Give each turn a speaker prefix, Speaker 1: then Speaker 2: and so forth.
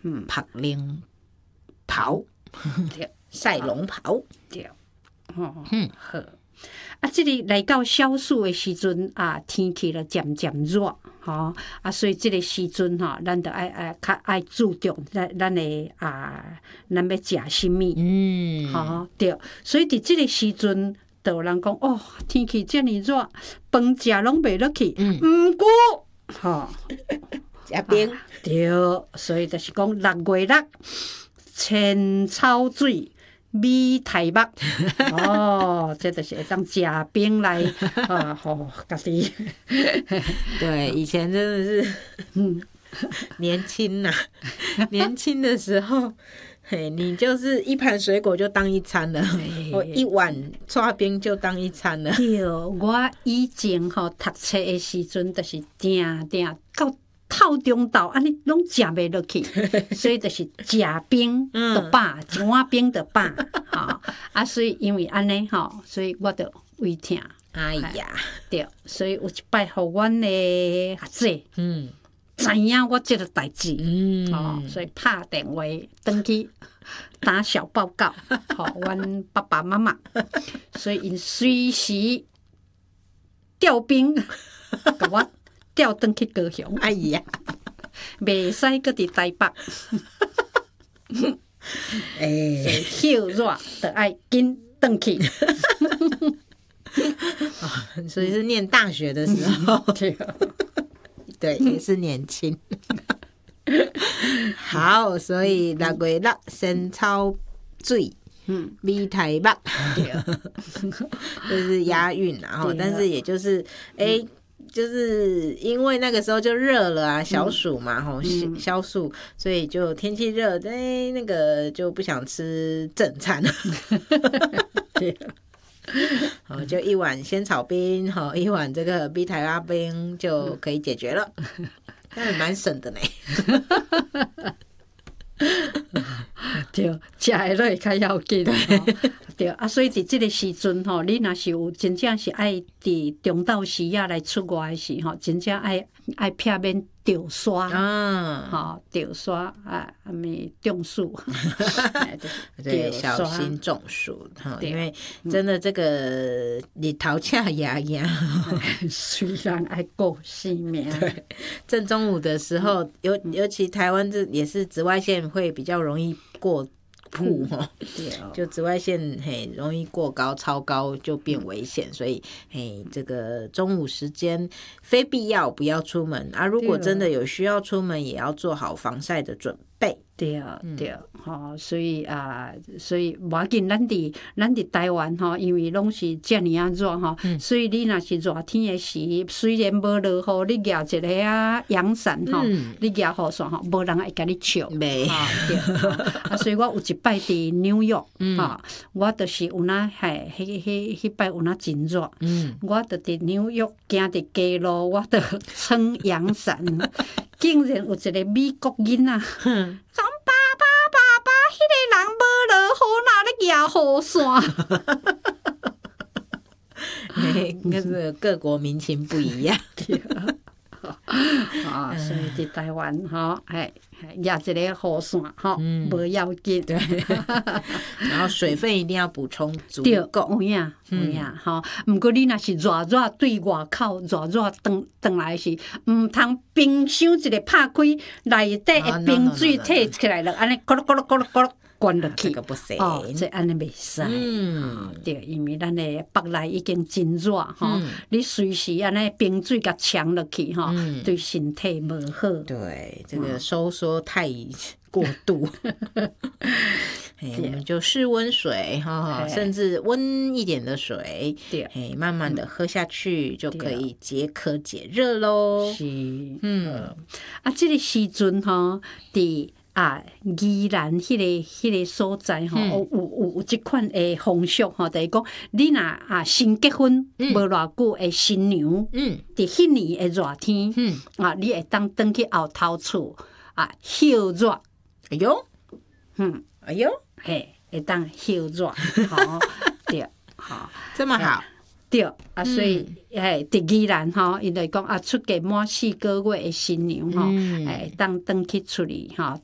Speaker 1: 晒龙袍，
Speaker 2: 对，
Speaker 1: 晒龙袍，
Speaker 2: 对，好。即个来到小暑的时阵啊，天气就渐渐热，所以即个时阵咱就较爱注重咱的咱要食什么，对，所以伫即个时阵，就有人讲哦，天气遮尔热，饭食拢袂落去，毋过，
Speaker 1: 食冰，
Speaker 2: 对，所以就是讲6月6，青草水。米苔目这就是会当食冰来家己。
Speaker 1: 对，以前真的是，年轻呐，年轻的时候，你就是一盘水果就当一餐了，我一碗刨冰就当一餐了。
Speaker 2: 对，我以前读册的时阵，就是定到透中昼安尼拢食袂落去，所以就是食冰就饱，一碗冰就饱，所以因为安尼所以我就胃疼。
Speaker 1: 哎呀，
Speaker 2: 对，所以有一摆，互阮的学姐，知影我即个代志，所以拍电话转去打小报告，阮爸爸妈妈，所以因随时调兵，甲我调转去高雄。
Speaker 1: 哎呀，
Speaker 2: 袂使搁伫台北，休热就爱紧转去。
Speaker 1: 所以是念大学的时候，对，也是年轻。好，所以6月6，青草水，米苔目，就是押韵啊。但是也就是就是因为那个时候就热了啊，小暑嘛，消暑，所以就天气热，那个就不想吃正餐了。对。就一碗仙草冰，一碗这个米苔目冰就可以解决了，但是蛮省的呢。
Speaker 2: 对，食的落会较要紧。对所以伫即个时阵你若是有真正是爱伫中昼时来出外的时真正爱避免着沙着沙中暑。
Speaker 1: 对，小心中暑因为真的这个日头赤牙牙，
Speaker 2: 虽然爱顾性命。
Speaker 1: 对，正中午的时候，尤其台湾这也是紫外线会比较容易过曝就紫外线容易过高超高就变危险，所以这个中午时间非必要不要出门啊，如果真的有需要出门也要做好防晒的准备。
Speaker 2: 对所以所以无要紧，咱伫台湾因为拢是遮尔啊热所以你若是热天的时，虽然无落雨，你举一个阳伞你举雨伞无人会甲你笑。对所以我有一摆伫纽约我就是有那迄摆有那真热，我就伫纽约行伫街路，我就撑阳伞，竟然有一个美国囡仔讲爸，迄个人无落雨，哪咧举雨伞？
Speaker 1: 跟各国民情不一样。
Speaker 2: 所以伫台湾举一个雨伞无要紧。对，
Speaker 1: 然后水分一定要补充足够。
Speaker 2: 有影毋过你若是热对外口热转来是，毋通冰箱一个拍开，内底的冰水摕起来了，安尼咕噜咕噜咕噜咕噜灌落去。
Speaker 1: 这个不行
Speaker 2: 这安尼袂使。对，因为咱的北内已经真热你随时安尼冰水甲呛落去对身体无好。
Speaker 1: 对，这个收缩太过度。我们就室温水甚至温一点的水，慢慢的喝下去就可以解渴解热咯。
Speaker 2: 是，这个时阵伫宜兰迄个所在有一款的风俗就是讲你若新结婚无偌久的新娘伫迄年的热天你会当转去后头厝休热。
Speaker 1: 哎呦，哎呦，
Speaker 2: 会当休热。对，
Speaker 1: 这么好。
Speaker 2: 对所以伫宜兰因就讲出嫁满4个月的新娘当转去厝里